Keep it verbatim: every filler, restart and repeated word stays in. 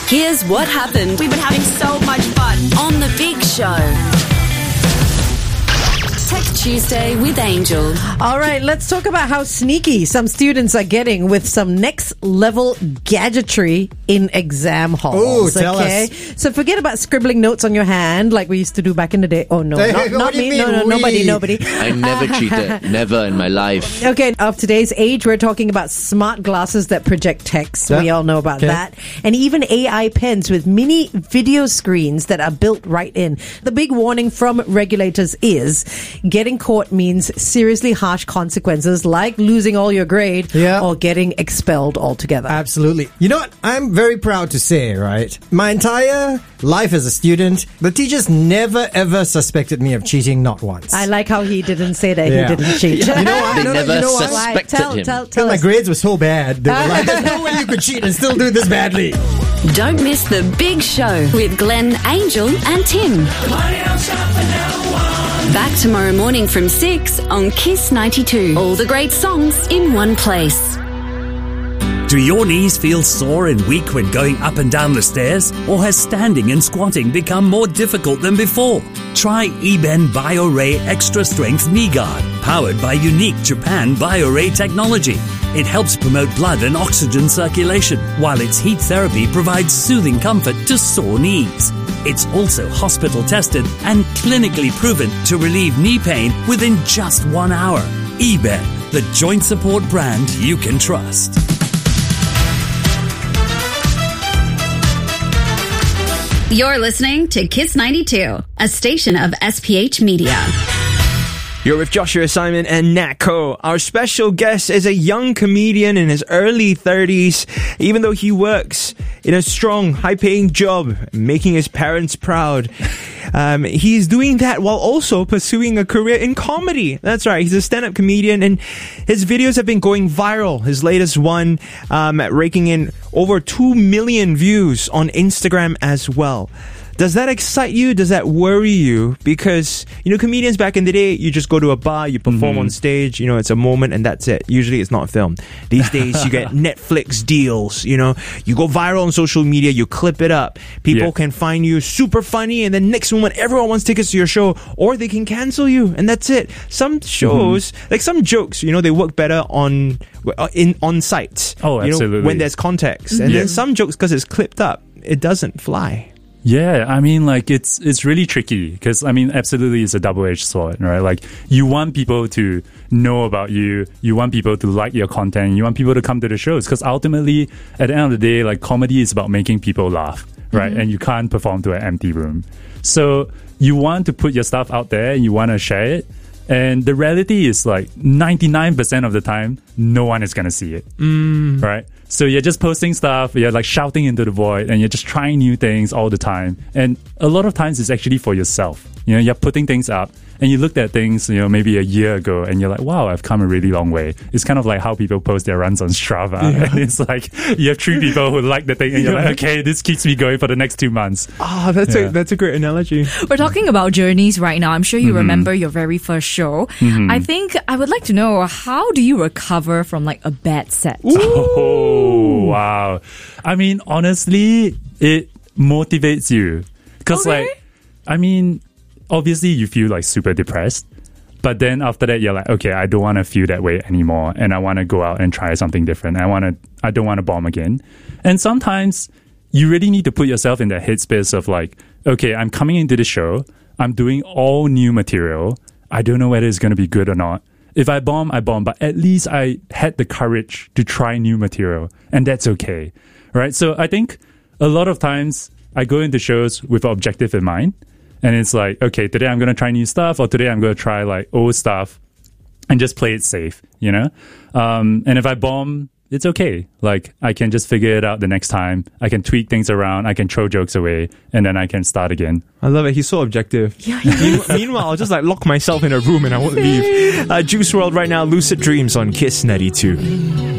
Here's what happened. We've been having so much fun. On The Big Show. Tech Tuesday with Angel. All right, let's talk about how sneaky some students are getting with some next level gadgetry in exam halls. Ooh, tell okay? us. So forget about scribbling notes on your hand like we used to do back in the day. Oh no, Hey, not, what not do you me. mean, No, no, we? nobody, nobody. I never cheated. Never in my life. Okay, of today's age, we're talking about smart glasses that project text. Yeah. We all know about Okay. that. And even A I pens with mini video screens that are built right in. The big warning from regulators is getting caught means seriously harsh consequences like losing all your grade Yeah. or getting expelled altogether. Absolutely. You know what? I'm very proud to say, right? My entire life as a student, the teachers never ever suspected me of cheating, not once. I like how he didn't say that Yeah. he didn't cheat. You know what? They No, no, never you know what? Why? suspected Tell, him. tell, Because tell my us. grades were so bad, they were like, there's no way you could cheat and still do this badly. Don't miss The Big Show with Glenn, Angel and Tim. Back tomorrow morning from six on Kiss ninety-two. All the great songs in one place. Do your knees feel sore and weak when going up and down the stairs? Or has standing and squatting become more difficult than before? Try eBen BioRay Extra Strength Knee Guard, powered by unique Japan BioRay technology. It helps promote blood and oxygen circulation, while its heat therapy provides soothing comfort to sore knees. It's also hospital tested and clinically proven to relieve knee pain within just one hour. eBen, the joint support brand you can trust. You're listening to Kiss ninety-two, a station of S P H Media. You're with Joshua Simon and Nat Ko. Our special guest is a young comedian in his early thirties. Even though he works in a strong, high-paying job, making his parents proud, um, he's doing that while also pursuing a career in comedy. That's right, he's a stand-up comedian, and his videos have been going viral. His latest one um, raking in over two million views on Instagram as well. Does that excite you? Does that worry you? Because, you know, comedians back in the day, you just go to a bar, you perform Mm-hmm. on stage, you know, it's a moment and that's it. Usually it's not filmed. These days you get Netflix deals, you know, you go viral on social media, you clip it up. People Yeah. can find you super funny and then next moment everyone wants tickets to your show or they can cancel you and that's it. Some shows, Mm-hmm. like some jokes, you know, they work better on, uh, in, on site. Oh, you know, absolutely. when there's context. And Yeah. then some jokes, because it's clipped up, it doesn't fly. Yeah, I mean, like, it's it's really tricky because, I mean, absolutely it's a double-edged sword, right? Like, you want people to know about you, you want people to like your content, you want people to come to the shows because ultimately, at the end of the day, like, comedy is about making people laugh, right? Mm-hmm. And you can't perform to an empty room. So, you want to put your stuff out there and you want to share it. And the reality is, like, ninety-nine percent of the time, no one is going to see it, Mm. right? So you're just posting stuff, you're like shouting into the void, and you're just trying new things all the time. And a lot of times it's actually for yourself. You know, you're putting things up, and you looked at things, you know, maybe a year ago, and you're like, wow, I've come a really long way. It's kind of like how people post their runs on Strava. Yeah. And it's like, you have three people who like the thing, and you're Yeah. like, okay, this keeps me going for the next two months. Oh, that's Yeah. a that's a great analogy. We're talking about journeys right now. I'm sure you Mhm. remember your very first show. Mhm. I think I would like to know, how do you recover from like a bad set? Oh, wow. I mean, honestly, it motivates you. Because, Okay. like, I mean, obviously you feel like super depressed. But then after that, you're like, okay, I don't want to feel that way anymore. And I want to go out and try something different. I want to, I don't want to bomb again. And sometimes you really need to put yourself in that headspace of like, okay, I'm coming into the show. I'm doing all new material. I don't know whether it's going to be good or not. If I bomb, I bomb, but at least I had the courage to try new material, and that's okay, right? So I think a lot of times I go into shows with an objective in mind, and it's like, okay, today I'm going to try new stuff, or today I'm going to try like old stuff and just play it safe, you know? Um, and if I bomb, it's okay. Like, I can just figure it out the next time. I can tweak things around. I can throw jokes away, and then I can start again. I love it. He's so objective. Yeah, yeah. Meanwhile, I'll just like lock myself in a room and I won't leave. Uh, Juice world right now, Lucid Dreams on Kiss ninety-two.